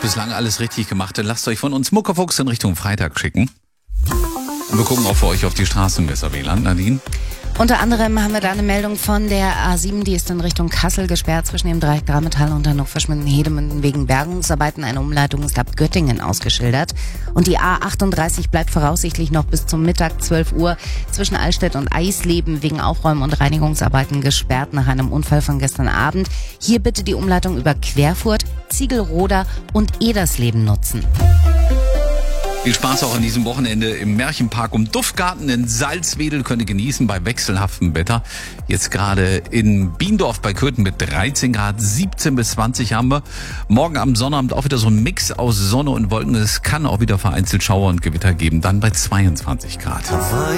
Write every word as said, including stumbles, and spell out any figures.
bislang alles richtig gemacht. Dann lasst euch von uns Muckefuchs in Richtung Freitag schicken. Und wir gucken auch für euch auf die Straßenmesser. Wie Land, Nadine? Unter anderem haben wir da eine Meldung von der A sieben, die ist in Richtung Kassel gesperrt zwischen dem Dreieck Drahmetall und Hannover-Schmünden Hedemünden wegen Bergungsarbeiten. Eine Umleitung ist ab Göttingen ausgeschildert. Und die A achtunddreißig bleibt voraussichtlich noch bis zum Mittag zwölf Uhr zwischen Allstedt und Eisleben wegen Aufräumen und Reinigungsarbeiten gesperrt nach einem Unfall von gestern Abend. Hier bitte die Umleitung über Querfurt, Ziegelroda und Edersleben nutzen. Viel Spaß auch an diesem Wochenende im Märchenpark um Duftgarten in Salzwedel. Könnt ihr genießen bei wechselhaftem Wetter. Jetzt gerade in Biendorf bei Köthen mit dreizehn Grad, siebzehn bis zwanzig haben wir. Morgen am Sonnabend auch wieder so ein Mix aus Sonne und Wolken. Es kann auch wieder vereinzelt Schauer und Gewitter geben. Dann bei zweiundzwanzig Grad.